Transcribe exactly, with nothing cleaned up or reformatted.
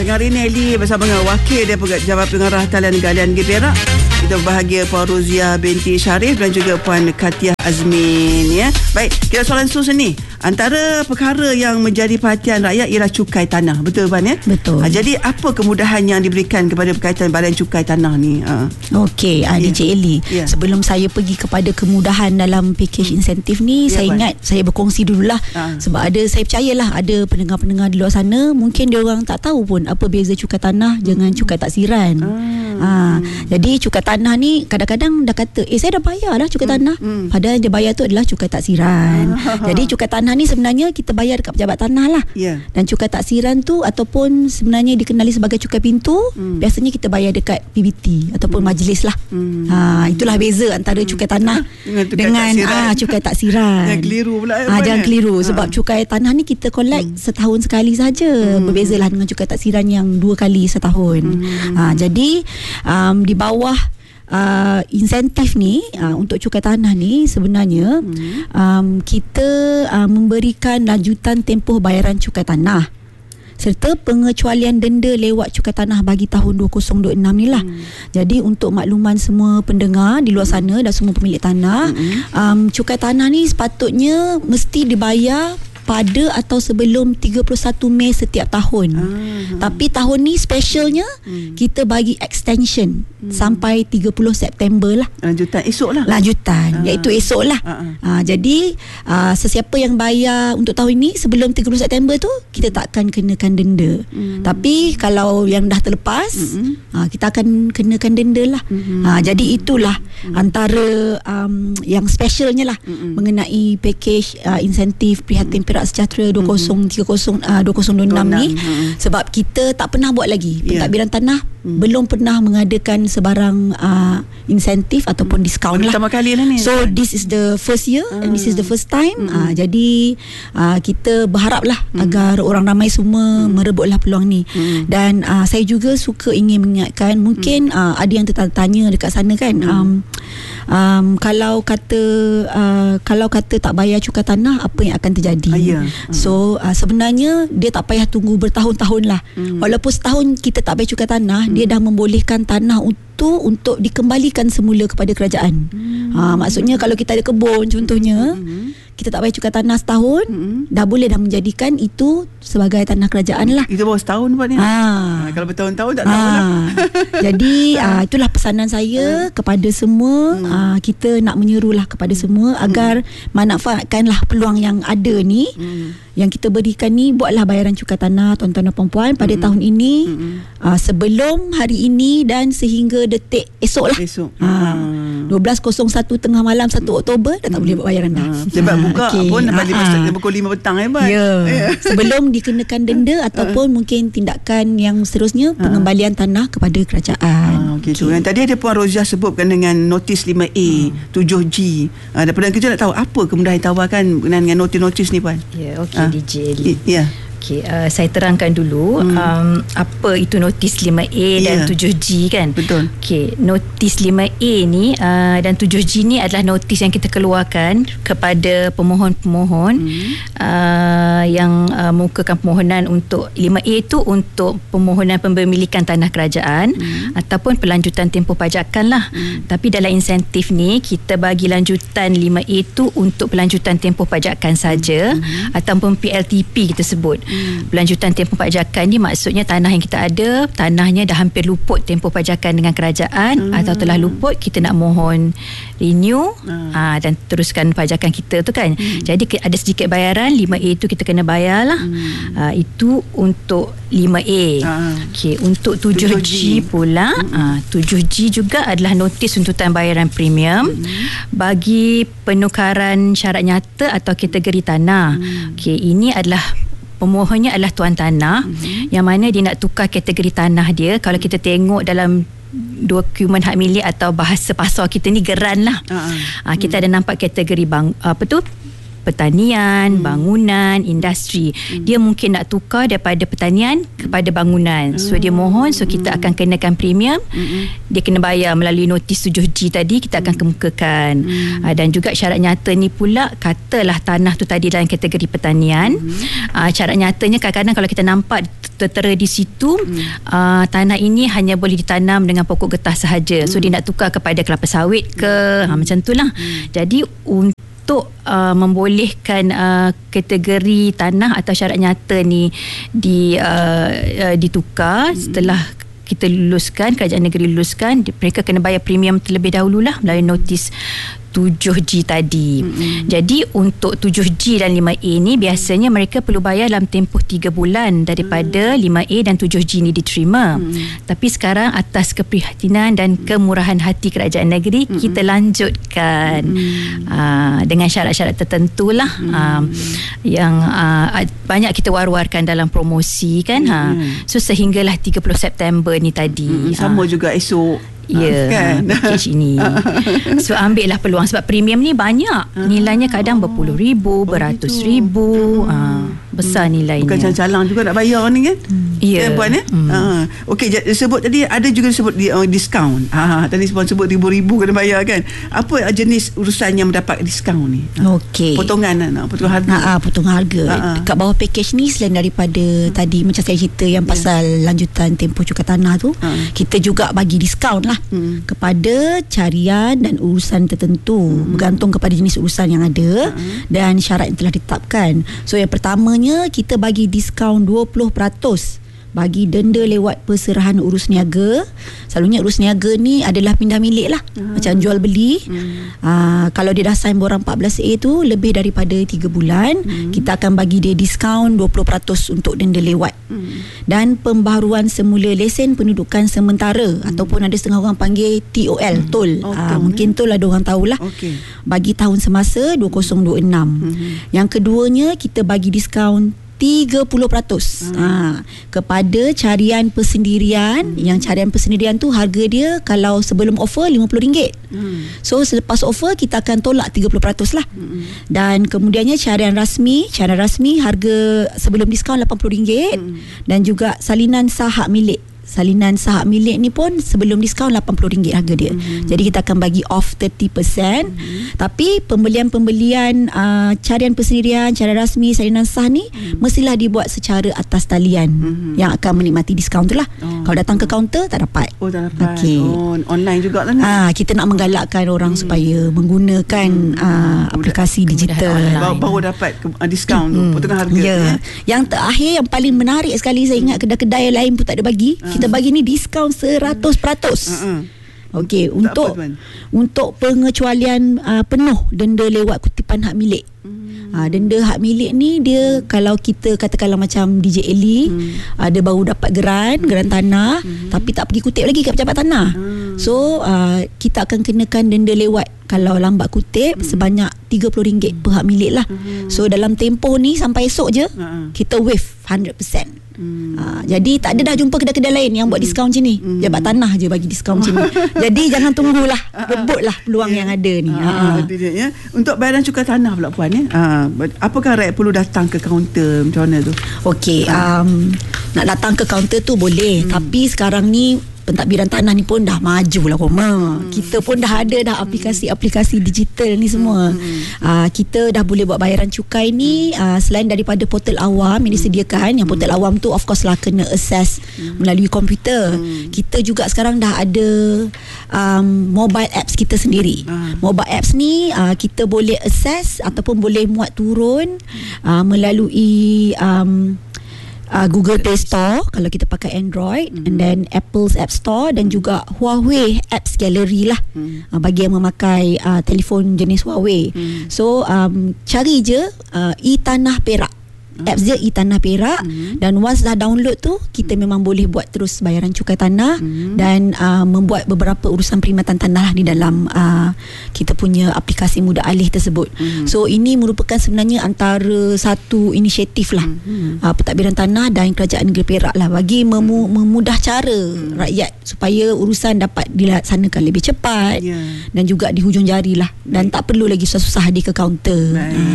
Pagi hari ini Eli bersama dengan Wakil dia Pejabat Pengarah Talian Galian Negeri Perak. Kita bahagia Puan Rozia binti Sharif dan juga Puan Katiah Azmin, ya. Baik, kita soalan khusus ni. Antara perkara yang menjadi perhatian rakyat ialah cukai tanah. Betul Puan, ya? Betul. Ha, jadi apa kemudahan yang diberikan kepada berkaitan badan cukai tanah ni? Ha. Okey, yeah. D J Eli. Yeah. Sebelum saya pergi kepada kemudahan dalam pakej hmm. insentif ni, yeah, saya Puan. ingat saya berkongsi dululah. Ha. Sebab ada, saya percayalah ada pendengar-pendengar di luar sana, mungkin dia orang tak tahu pun apa beza cukai tanah hmm. dengan cukai taksiran. Hmm. Ha. Jadi cukai tanah ni kadang-kadang dah kata, eh saya dah bayar dah cukai hmm. tanah. Hmm. Padahal dia bayar tu adalah cukai taksiran. Ah. Jadi cukai tanah ni sebenarnya kita bayar dekat pejabat tanah lah. Yeah. Dan cukai taksiran tu ataupun sebenarnya dikenali sebagai cukai pintu, hmm. biasanya kita bayar dekat P B T ataupun hmm. majlis lah. Hmm. Ha, itulah beza antara cukai tanah dengan cukai dengan taksiran. Ah, cukai taksiran. Jangan keliru pula. Ah, jangan keliru sebab ha. cukai tanah ni kita collect hmm. setahun sekali saja. Hmm. Berbezalah dengan cukai taksiran yang dua kali setahun. Hmm. Ha, jadi um, di bawah Uh, insentif ni uh, untuk cukai tanah ni sebenarnya hmm. um, kita uh, memberikan lanjutan tempoh bayaran cukai tanah serta pengecualian denda lewat cukai tanah bagi tahun dua ribu dua puluh enam ni lah. Hmm. Jadi untuk makluman semua pendengar di luar sana dan semua pemilik tanah, hmm. um, cukai tanah ni sepatutnya mesti dibayar pada atau sebelum tiga puluh satu Mei setiap tahun. Ah, Tapi tahun ni specialnya hmm. kita bagi extension hmm. sampai tiga puluh September lah. Lanjutan esok lah. Lanjutan, ah. iaitu esok lah. Ah, ah. Ah, jadi ah, sesiapa yang bayar untuk tahun ini sebelum tiga puluh September tu, kita tak akan kenakan denda. Hmm. Tapi kalau yang dah terlepas, hmm. ah, kita akan kenakan denda lah. Hmm. Ah, jadi itulah hmm. antara um, yang specialnya lah hmm. mengenai pakej uh, insentif prihatin Perak Sejahtera dua ribu tiga puluh, uh, dua ribu dua puluh enam ni. Hmm. Sebab kita tak pernah buat lagi pentadbiran yeah. tanah, hmm. belum pernah mengadakan sebarang uh, insentif ataupun diskaun lah. Pertama kali lah ni. So this is the first year hmm. and this is the first time. Hmm. Uh, jadi uh, kita berharaplah hmm. agar orang ramai semua hmm. merebutlah peluang ni. Hmm. Dan uh, saya juga suka ingin mengingatkan, mungkin hmm. uh, ada yang tertanya dekat sana kan, hmm. um, um, kalau kata uh, kalau kata tak bayar cukai tanah, apa yang akan terjadi? Ah, yeah. So uh, sebenarnya dia tak payah tunggu bertahun-tahun lah. Hmm. Walaupun setahun kita tak bayar cukai tanah, hmm. dia dah membolehkan tanah itu untuk dikembalikan semula kepada kerajaan. Hmm. Ha, maksudnya kalau kita ada kebun contohnya, hmm. kita tak bayar cukai tanah setahun, hmm. dah boleh dah menjadikan itu sebagai tanah kerajaan lah. Itu baru setahun buat ni. Ha. Ha, kalau bertahun-tahun tak tahu ha. lah. Jadi ha, itulah pesanan saya ha. kepada semua. Hmm. Ha, kita nak menyerulah kepada semua agar hmm. manfaatkanlah peluang yang ada ni. Hmm. Yang kita berikan ni, buatlah bayaran cukai tanah tuan-tuan dan puan-puan pada mm-hmm. tahun ini mm-hmm. uh, sebelum hari ini dan sehingga detik esok lah. Esok. Uh, dua belas kosong satu tengah malam satu Oktober dah tak mm-hmm. boleh buat bayaran dah. Cepat uh, buka okay. pun dapat uh, pukul lima petang hebat. Yeah. Yeah. Sebelum dikenakan denda ataupun uh, mungkin tindakan yang seterusnya, uh, pengembalian tanah kepada kerajaan. Uh, okay. Okay. So, yang tadi ada Puan Rozia sebutkan dengan notis lima A, uh. tujuh G. Uh, dan Perdana Kerja nak tahu apa kemudahan ditawarkan berkenaan dengan notis-notis ni Puan? Ya, yeah, okey. D J Eli. Ya. Yeah. Okay, uh, saya terangkan dulu hmm. um, apa itu notis lima A yeah. dan tujuh G kan. Betul. Okay, notis lima A ni uh, dan tujuh G ni adalah notis yang kita keluarkan kepada pemohon-pemohon hmm. uh, yang uh, mengukakan permohonan untuk lima A tu untuk permohonan pemilikan tanah kerajaan hmm. ataupun pelanjutan tempoh pajakan lah. Hmm. Tapi dalam insentif ni kita bagi lanjutan lima A tu untuk pelanjutan tempoh pajakan saja hmm. ataupun P L T P kita sebut. Hmm. Pelanjutan tempoh pajakan ni maksudnya tanah yang kita ada, tanahnya dah hampir luput tempoh pajakan dengan kerajaan hmm. atau telah luput, kita nak mohon renew hmm. aa, dan teruskan pajakan kita tu kan. Hmm. Jadi ada sedikit bayaran lima A tu kita kena bayar lah. Hmm. Aa, itu untuk lima A. Hmm. Okey, untuk tujuh G pula, hmm. aa, tujuh G juga adalah notis tuntutan bayaran premium hmm. bagi penukaran syarat nyata atau kategori tanah. Hmm. Okey, ini adalah pemohonnya adalah tuan tanah mm-hmm. yang mana dia nak tukar kategori tanah dia. Kalau kita tengok dalam dokumen hak milik atau bahasa pasar kita ni geran lah. Uh-huh. Uh, kita mm. ada nampak kategori bang, apa tu pertanian, bangunan, industri. Dia mungkin nak tukar daripada pertanian kepada bangunan. So dia mohon, so kita akan kenakan premium. Dia kena bayar melalui notis tujuh G tadi, kita akan kemukakan. Uh, dan juga syarat nyata ni pula, katalah tanah tu tadi dalam kategori pertanian. Uh, syarat nyatanya kadang-kadang kalau kita nampak tertera di situ, uh, tanah ini hanya boleh ditanam dengan pokok getah sahaja. So dia nak tukar kepada kelapa sawit ke, ha, macam tu lah. Jadi untuk uh, membolehkan uh, kategori tanah atau syarat nyata ni di uh, uh, ditukar setelah kita luluskan, kerajaan negeri luluskan, mereka kena bayar premium terlebih dahululah melalui notis tujuh G tadi. Mm-hmm. Jadi untuk tujuh G dan lima A ni biasanya mereka perlu bayar dalam tempoh tiga bulan daripada mm. lima A dan tujuh G ni diterima. Mm. Tapi sekarang atas keprihatinan dan kemurahan hati kerajaan negeri, mm-hmm. kita lanjutkan mm. uh, dengan syarat-syarat tertentu lah, mm. uh, yang uh, banyak kita war-warkan dalam promosi kan. Mm. Ha. So sehinggalah tiga puluh September ni tadi. Mm. Sama uh, juga esok. Ya, yeah, kan? Package ini. So ambil lah peluang sebab premium ni banyak. Nilainya kadang berpuluh ribu, beratus ribu. Uh, besar nilainya. Bukan calang-calang juga nak bayar ni kan? Ya. Yeah. Kan puan ya? Hmm. Uh, Okey, sebut tadi ada juga sebut uh, diskaun. Ha, tadi puan sebut ribu-ribu kena bayar kan? Apa jenis urusan yang mendapat diskaun ni? Okey. Potongan lah, potongan harga. Ha, ha, potongan harga. Ha, ha. Kat bawah package ni selain daripada hmm. tadi macam saya cerita yang pasal yeah. lanjutan tempoh cukai tanah tu, ha. kita juga bagi diskaun lah. Hmm. kepada carian dan urusan tertentu, hmm. bergantung kepada jenis urusan yang ada hmm. dan syarat yang telah ditetapkan. So yang pertamanya kita bagi diskaun dua puluh peratus bagi denda lewat perserahan urus niaga. Selalunya urus niaga ni adalah pindah milik lah, hmm. macam jual beli. hmm. Aa, kalau dia dah sign borang empat belas A tu lebih daripada tiga bulan, hmm. kita akan bagi dia diskaun dua puluh peratus untuk denda lewat. hmm. Dan pembaharuan semula lesen pendudukan sementara, hmm. ataupun ada setengah orang panggil T O L, hmm. tol. oh, Aa, mungkin tol ada orang tahulah. Okay. Bagi tahun semasa dua ribu dua puluh enam. hmm. Yang keduanya kita bagi diskaun tiga puluh peratus hmm. ha, kepada carian persendirian. hmm. Yang carian persendirian tu harga dia kalau sebelum offer lima puluh ringgit. hmm. So selepas offer kita akan tolak tiga puluh peratus lah. hmm. Dan kemudiannya carian rasmi. Carian rasmi harga sebelum diskaun lapan puluh ringgit. hmm. Dan juga salinan sah hak milik. Salinan sah hak milik ni pun sebelum diskaun lapan puluh ringgit harga dia. Mm-hmm. Jadi kita akan bagi off tiga puluh peratus. Mm-hmm. Tapi pembelian-pembelian uh, carian persendirian, carian rasmi, salinan sah ni mm-hmm. mestilah dibuat secara atas talian, mm-hmm. yang akan menikmati diskaun tu lah. Oh. Kalau datang ke kaunter tak dapat. Oh tak dapat. Okay. Oh, online jugalah ni. Ah, kita nak menggalakkan orang mm. supaya menggunakan mm. uh, aplikasi digital. Baru, baru dapat uh, diskaun mm. tu, potongan harga. Yeah. Ya. Yang terakhir yang paling menarik sekali, saya ingat kedai-kedai lain pun tak ada bagi. Mm. Kita bagi ni diskaun seratus peratus. Uh-uh. Okey, untuk apa, untuk pengecualian uh, penuh denda lewat kutipan hak milik. Hmm. Uh, denda hak milik ni dia hmm. kalau kita katakanlah macam D J Eli, hmm. uh, dia baru dapat geran, hmm. geran tanah, hmm. tapi tak pergi kutip lagi kat pejabat tanah. Hmm. So uh, kita akan kenakan denda lewat kalau lambat kutip hmm. sebanyak tiga puluh ringgit per hak milik lah. Hmm. So dalam tempoh ni sampai esok je uh-huh. kita waive one hundred percent. Hmm. Ha, jadi tak ada dah jumpa kedai-kedai lain yang buat hmm. diskaun macam ni. hmm. Jabat tanah je bagi diskaun macam ni. Jadi jangan tunggulah, rebutlah peluang yeah. yang ada ni. ha, ha. Ha. Ya. Untuk bayaran cukai tanah pula puan ya, ha. apakah rakyat perlu datang ke kaunter, macam mana tu? Okey, ha. um, nak datang ke kaunter tu boleh, hmm. tapi sekarang ni pentadbiran tanah ni pun dah maju lah Roma. Hmm. Kita pun dah ada dah aplikasi-aplikasi digital ni semua. Hmm. Uh, kita dah boleh buat bayaran cukai ni uh, selain daripada portal awam yang disediakan. Yang portal awam tu of course lah kena access hmm. melalui komputer. Hmm. Kita juga sekarang dah ada um, mobile apps kita sendiri. Hmm. Mobile apps ni uh, kita boleh access ataupun boleh muat turun uh, melalui um, Uh, Google Play Store kalau kita pakai Android, mm-hmm. and then Apple's App Store dan juga Huawei Apps Gallery lah, mm-hmm. uh, bagi yang memakai uh, telefon jenis Huawei. mm-hmm. So um, cari je uh, e-Tanah Perak. Apps dia e-Tanah Perak. mm-hmm. Dan once dah download tu kita memang boleh buat terus bayaran cukai tanah, mm-hmm. dan uh, membuat beberapa urusan perkhidmatan tanah lah di dalam uh, kita punya aplikasi Mudah Alih tersebut. mm-hmm. So ini merupakan sebenarnya antara satu inisiatif lah, mm-hmm. uh, pentadbiran tanah dan Kerajaan Negeri Perak lah bagi memu- memudah cara mm-hmm. rakyat supaya urusan dapat dilaksanakan lebih cepat, yeah. dan juga di hujung jari lah, dan right. tak perlu lagi susah-susah hadir ke kaunter. right.